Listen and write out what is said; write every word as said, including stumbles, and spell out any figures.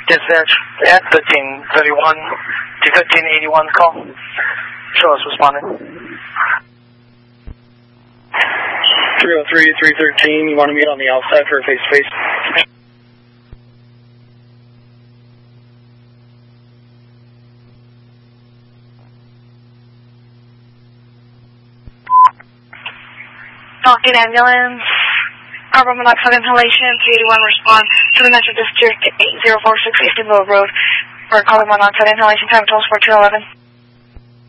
Dispatch at thirteen thirty-one to thirteen eighty-one call. Show us responding. three oh three, three thirteen, you want to meet on the outside for a face-to-face? Falcon Ambulance, carbon monoxide inhalation, three eighty-one response to the Metro District eight zero four six East Road for carbon monoxide inhalation, time totals for two eleven.